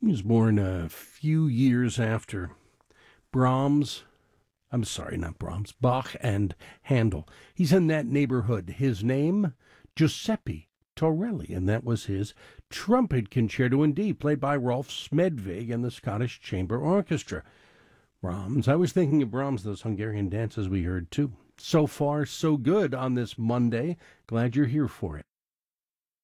He was born a few years after Brahms. I'm sorry, not Brahms, Bach and Handel. He's in that neighborhood. His name, Giuseppe Torelli, and that was his trumpet concerto in D, played by Rolf Smedvig and the Scottish Chamber Orchestra. Brahms. I was thinking of Brahms, those Hungarian dances we heard too. So far, so good on this Monday. Glad you're here for it.